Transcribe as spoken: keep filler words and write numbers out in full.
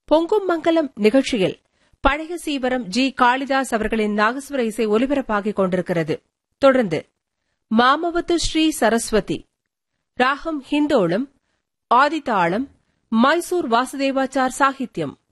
பொங்கும் மங்கலம் நிகழ்ச்சியில் பழைய சீவரம் ஜி காளிதாஸ் அவர்களின் நாகஸ்வர இசை ஒலிபரப்பாகிக் கொண்டிருக்கிறது. தொடர்ந்து மாமவத்து ஸ்ரீ சரஸ்வதி ராகம் ஹிந்தோளம், ஆதிதாளம், மைசூர் வாசுதேவாச்சார் சாகித்யம்.